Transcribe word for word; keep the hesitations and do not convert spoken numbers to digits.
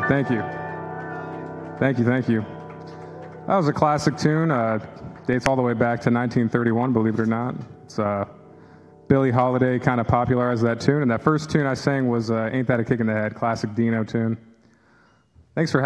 Thank you. Thank you, thank you. That was a classic tune. Uh, dates all the way back to nineteen thirty-one, believe it or not. It's uh, Billie Holiday kind of popularized that tune, and that first tune I sang was uh, Ain't That a Kick in the Head, classic Dino tune. Thanks for having